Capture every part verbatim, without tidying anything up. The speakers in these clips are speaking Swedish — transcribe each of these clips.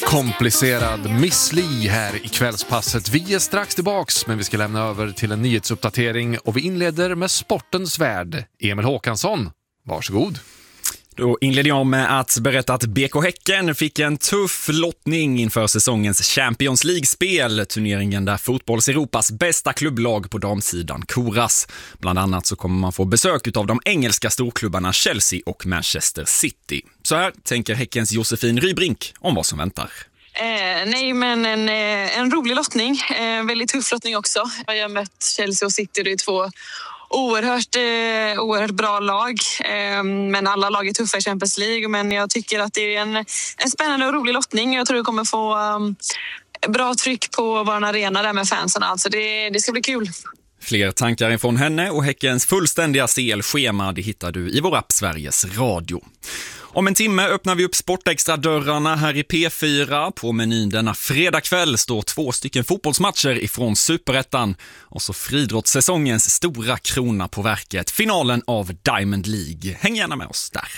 Komplicerad Miss Li här i kvällspasset. Vi är strax tillbaks, men vi ska lämna över till en nyhetsuppdatering och vi inleder med sportens värld. Emil Håkansson, varsågod. Då inleder jag med att berätta att B K Häcken fick en tuff lottning inför säsongens Champions League-spel, turneringen där fotbolls Europas bästa klubblag på damsidan koras. Bland annat så kommer man få besök av de engelska storklubbarna Chelsea och Manchester City. Så här tänker Häckens Josefin Rybrink om vad som väntar. Eh, nej, men en, en rolig lottning. Eh, väldigt tuff lottning också. Jag har mött Chelsea och City, det är två oerhört, eh, oerhört bra lag. Eh, men alla lag är tuffa i Champions League. Men jag tycker att det är en, en spännande och rolig lottning. Jag tror det kommer få um, bra tryck på vår arena där med fansen. Alltså det, det ska bli kul. Fler tankar ifrån henne och Häckens fullständiga C L-schema det hittar du i vår app Sveriges Radio. Om en timme öppnar vi upp Sportextra-dörrarna här i P fyra. På menyn denna fredagkväll står två stycken fotbollsmatcher ifrån Superettan. Och så friidrottssäsongens stora krona på verket, finalen av Diamond League. Häng gärna med oss där.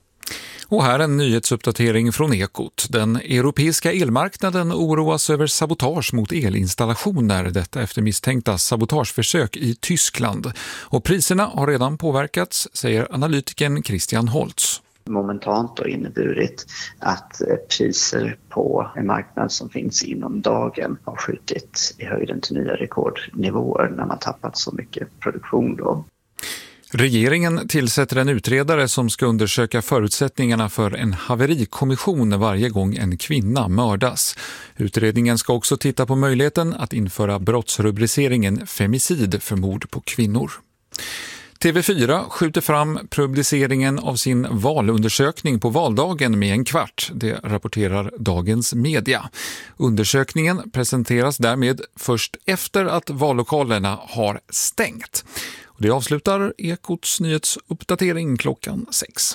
Och här en nyhetsuppdatering från Ekot. Den europeiska elmarknaden oroas över sabotage mot elinstallationer, detta efter misstänkta sabotageförsök i Tyskland. Och priserna har redan påverkats, säger analytikern Christian Holtz. Momentant har inneburit att priser på en marknad som finns inom dagen har skjutit i höjden till nya rekordnivåer när man tappat så mycket produktion då. Regeringen tillsätter en utredare som ska undersöka förutsättningarna för en haverikommission varje gång en kvinna mördas. Utredningen ska också titta på möjligheten att införa brottsrubriceringen femicid för mord på kvinnor. T V fyra skjuter fram publiceringen av sin valundersökning på valdagen med en kvart. Det rapporterar Dagens Media. Undersökningen presenteras därmed först efter att vallokalerna har stängt. Och det avslutar Ekots nyhetsuppdatering klockan sex.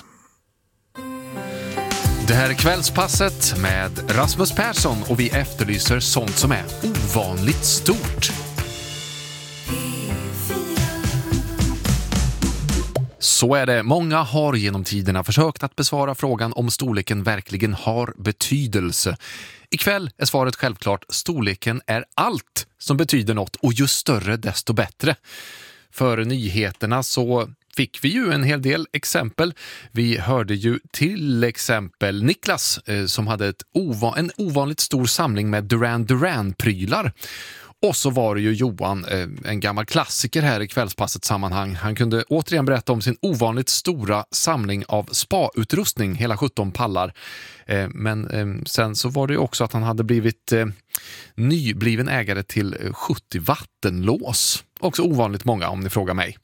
Det här är kvällspasset med Rasmus Persson och vi efterlyser sånt som är ovanligt stort. Så är det. Många har genom tiderna försökt att besvara frågan om storleken verkligen har betydelse. Ikväll är svaret självklart: storleken är allt som betyder något och ju större desto bättre. För nyheterna så fick vi ju en hel del exempel. Vi hörde ju till exempel Niklas eh, som hade ett ova- en ovanligt stor samling med Duran Duran-prylar. Och så var det ju Johan, en gammal klassiker här i kvällspassets sammanhang. Han kunde återigen berätta om sin ovanligt stora samling av spa-utrustning, hela sjutton pallar. Men sen så var det ju också att han hade blivit nybliven ägare till sjuttio vattenlås. Också ovanligt många om ni frågar mig.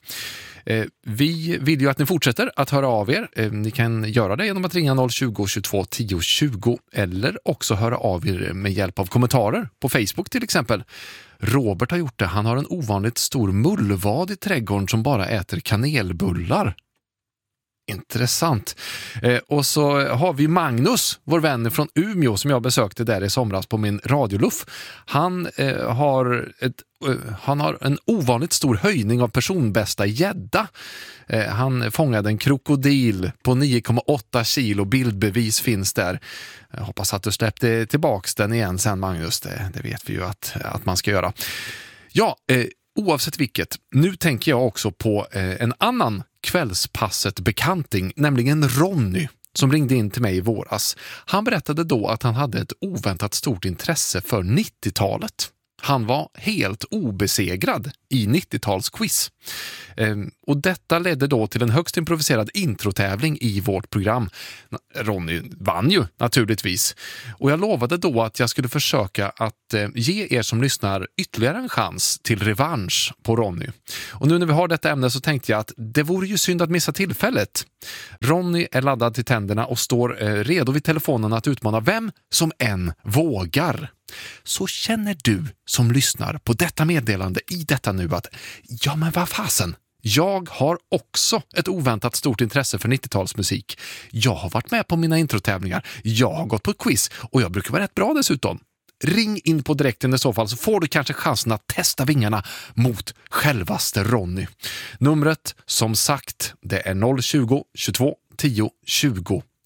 Vi vill ju att ni fortsätter att höra av er. Ni kan göra det genom att ringa noll tjugo, tjugotvå, tio, tjugo eller också höra av er med hjälp av kommentarer på Facebook till exempel. Robert har gjort det. Han har en ovanligt stor mullvad i trädgården som bara äter kanelbullar. Intressant. Eh, och så har vi Magnus, vår vän från Umeå som jag besökte där i somras på min radioluff. Han, eh, har, ett, eh, han har en ovanligt stor höjning av personbästa gädda. Eh, han fångade en krokodil på nio komma åtta kilo. Bildbevis finns där. Jag hoppas att du släppte tillbaks den igen sen, Magnus. Det, det vet vi ju att, att man ska göra. Ja, eh, oavsett vilket. Nu tänker jag också på eh, en annan kvällspasset bekanting, nämligen Ronny som ringde in till mig i våras. Han berättade då att han hade ett oväntat stort intresse för nittiotalet. Han var helt obesegrad i nittiotalsquiz. Ehm, och detta ledde då till en högst improviserad introtävling i vårt program. Ronny vann ju naturligtvis. Och jag lovade då att jag skulle försöka att eh, ge er som lyssnar ytterligare en chans till revansch på Ronny. Och nu när vi har detta ämne så tänkte jag att det vore ju synd att missa tillfället. Ronny är laddad till tänderna och står eh, redo vid telefonen att utmana vem som än vågar. Så känner du som lyssnar på detta meddelande i detta nu att ja men vad fasen, jag har också ett oväntat stort intresse för nittiotalsmusik. Jag har varit med på mina introtävlingar, jag har gått på ett quiz och jag brukar vara rätt bra dessutom. Ring in på direkten i så fall så får du kanske chansen att testa vingarna mot självaste Ronny. Numret som sagt det är noll tjugo, tjugotvå, tio, tjugo.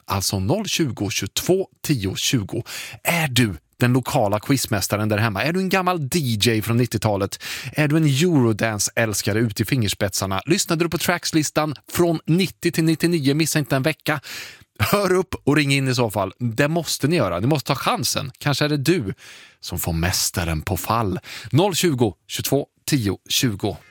Alltså noll tjugo, tjugotvå, tio, tjugo. Är du den lokala quizmästaren där hemma? Är du en gammal D J från nittiotalet? Är du en Eurodance-älskare ut i fingerspetsarna? Lyssnade du på trackslistan från nittio till nittionio? Missa inte en vecka. Hör upp och ring in i så fall. Det måste ni göra. Ni måste ta chansen. Kanske är det du som får mästaren på fall. noll tjugo, tjugotvå, tio, tjugo.